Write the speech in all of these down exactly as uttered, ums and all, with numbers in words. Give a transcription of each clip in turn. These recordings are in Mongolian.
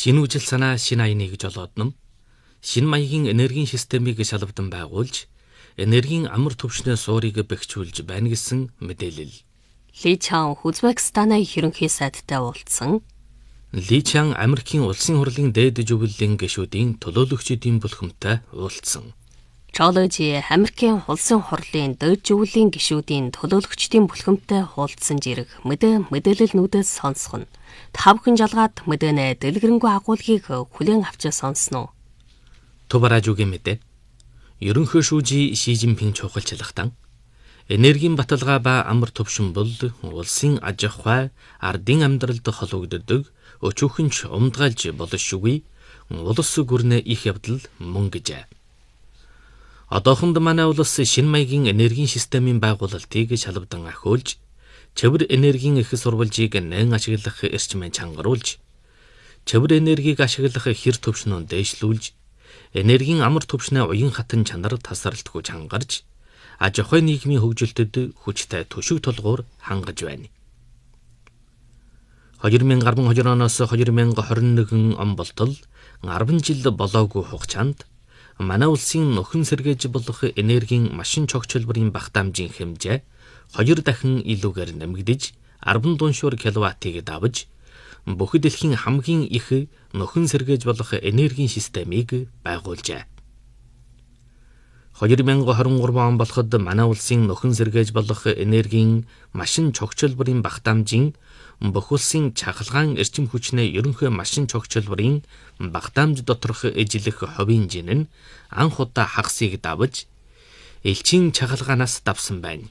Шинэ үжил санаа шинэ аяны гэж олоодном. Шинэ маягийн энергийн системийг шалавдан байгуулж, энергийн амар түвшний суурийг бэхжүүлж байна гэсэн мэдээлэл. Ли Чан Узбекистаны ерөнхий сайдтай уулзсан. Ли Чан Америкийн улсын хурлын дээд зөвлөлийн гишүүдийн төлөөлөгчдийн бүлгэмтэй уулзсан. Чоложи Америкийн улсын хурлын дээд зөвлөлийн гишүүдийн төлөөлөгчдийн бүлгэмтэй уулзсан зэрэг мэдээ мэдээлэлнүүдээс сонсгоно. Та бүхэн жалгаад мэдээнэ дэлгэрэнгүй агуулгыг хүлээн авч сонсноо. Тубаражуугийн мэдээ. Ерөнхий шүүжи Ши Жинпин чухалчлагтан энергийн баталгаа ба амар түвшин бол улсын аж ахуй, ардын амьдралд холбогддог өчүүхэнч умдгайлж болшгүй улс гүрнэ их явдал мөн гэж. Одоохонд манай улс шинэ маягийн энергийн системийн байгуулалтыг шалавдан ахиулж, чөбөр энергийн их сурвалжийг нэн ашиглах эрчмээ чангаруулж, чөбөр энергийг ашиглах хэр түвшнөө дээшлүүлж, энергийн амар түвшний уян хатан чанар тасралтгүй чангарч, аж ахуй нийгмийн хөгжилтөд хүчтэй төшөг толгуур хангаж байна. две тысячи двадцать оноос две тысячи двадцать один он болтол десять жил болоогүй хугацаанд манай улсын нөхөн сэргээж болох энергийн машин чогцолборын багтаамжийн хэмжээ хоёр дахин илүүгээр нэмэгдэж арван дуншуур киловаттыг давж бүх дэлхийн хамгийн их нөхөн сэргээж болох энергийн системийг байгуулжээ. две тысячи двадцать три он болоход манай улсын нөхөн сэргээж болох энергийн машин чогцолборын багтаамжийн бүх улсын чахалгаан эрчим хүчний ерөнхий машин чогцолборын багтаамж доторх ижлэх хувийн жин нь анх удаа хагасыг давж элчин чахалгаанаас давсан байна.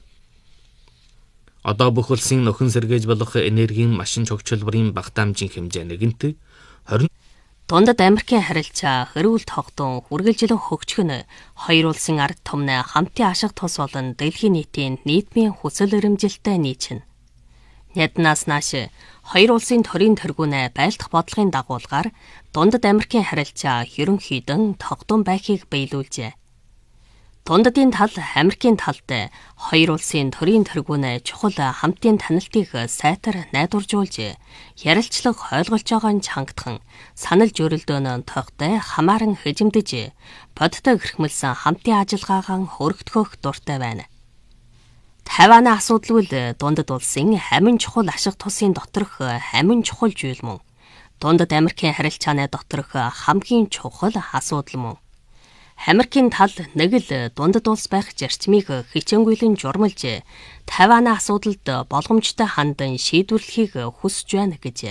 Одоо бүх улсын нөхөн сэргээж болох энергийн машин чогцолборын багтаамжийн хэмжээ нэгэнт двадцать Дундад Америкийн харилцаа хэрүүл тогтун үргэлжлэн хөгжих нь хоёр улсын ард түмний хамтын ашиг тус болон дэлхийн нийтийн нийтмийн хүсэл эрмжилттэй нийцнэ. Яднаас нааш хоёр улсын төрийн тэргүүнээ байлдах бодлогын дагуулгаар Дундад Америкийн харилцаа ерөнхийдөн тогтун байхыг биелүүлжээ. Дундадын тал Америкийн талд хоёр улсын төрийн тэргүүнээ чухал хамтын танилтыг сайтар найдваржуулж, ярилцлага ойлголж байгаа нь чангатхан, санал жөрөлдөөн тогтой хамааран хэжимдэж, бодтой гэрхмэлсэн хамтын ажиллагаагаан хөргдөхөх дуртай байна. Тайваны асуудал бол Дундад улсын хамин чухал ашиг тусын доторх хамин чухал зүйл мөн. Дундад Америкийн харилцааны доторх хамгийн чухал асуудал мөн. Америкийн тал нэг л Дундад улс байх зарчмыг хичээнгүйлэн журмалж, Тайваны асуудалд болгоомжтой хандан шийдвэрлэхийг хүсэж байна гэж.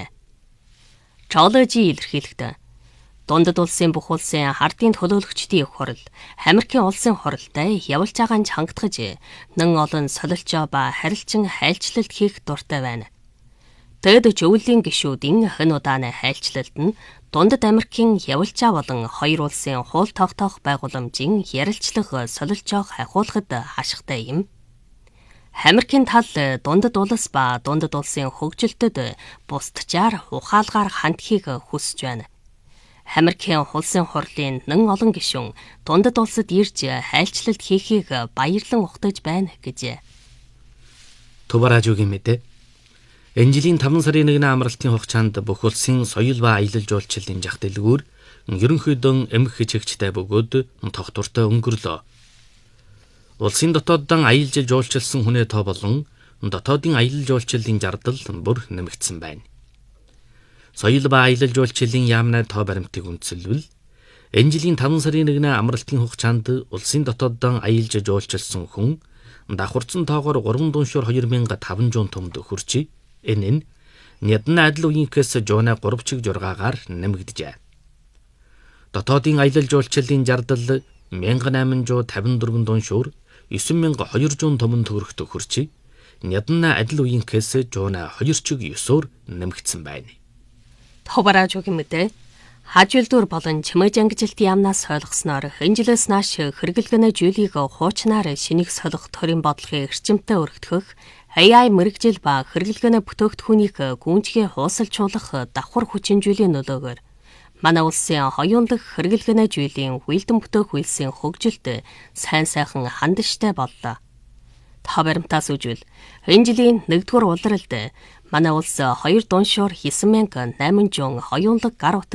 Чоложи илэрхийлэхдээ Дундад улсын бүх улсын ардын төлөөлөгчдийн их хурл, Америкийн улсын хуралтай явуулж байгаа нь чангатгаж, нэн олон солилцоо ба харилцан хайлчлалт хийх дуртай байна. Дээд зөвлөлийн гишүүдийн хэн удааны хайлчлалт нь Дундад Америкийн явуулчаа болон хоёр улсын хуул тогтоох байгууламжийн ярилцлага солилцоог хахиулахад ашигтай юм. Америкийн тал Дундад улс ба Дундад улсын хөгжилтөд бусдчаар ухаалгаар хандхийг хүсэж байна. Америкийн улсын хурлын нэн олон гишүүн Дундад улсад ирж хайлчлалт хийхийг баярлан ухтаж байна гэж. Тубаражуугийн мэдээ. Энэ жилийн таван сарын нэгний амралтын хугацаанд бүх улсын соёл ба аялал жуулчлалын зах дэлгүүр ерөнхийдөө эмх хичээгчтэй бөгөөд тогтвортой өнгөрлөө. Улсын дотооддон аялал жуулчилсан хүнээ тоо болон дотоодын аялал жуулчлалын зардал бүр нэмэгдсэн байна. Соёл ба аялал жуулчлалын яамны тоо баримтыг үндэслэвэл энэ жилийн таван сарын нэгний амралтын хугацаанд улсын дотооддон аялал жуулчилсан хүн давхарцсан тоогоор гурван дуншуур две тысячи пятьсот томд хүрчээ. Энэ нь Нядна адил үеийнхээс жуунаа гурав чиг жургаагаар нэмэгдэжээ. Дотоодын аялал жуулчлалын зардал one thousand eight hundred fifty-four дуншуур nine thousand two hundred томон төгрөгт хүрчээ. Нядна адил үеийнхээс жуунаа two чиг nine-оор нэмэгдсэн байна. Тубаражуугийн мэдээ. Хажуулдуур болон чимээ ангижилтын яамнаас ойлгосноор энэ жилээс нааш хэрэглэгэнэ зүйлийг хуучнаар шинийг солих төрийн бодлогын эрчимтэй өргөдгөх А I мэрэгжил ба хэрэглэгэнэ бүтээгдэхүүнийг гүнжгий хуусалжуулах давхар хүчинжүүлийн нөлөөгөөр манай улсын хоёрын дахь хэрэглэгэнэ зүйлийн хүйлдэн бүтээх үйлсийн хөгжилд сайн сайхан хандштай боллоо. Та баримтаас үжил энэ жилийн нэгдүгээр улиралд манай улс хоёр дуншуур nine thousand eight hundred хоёулаг гар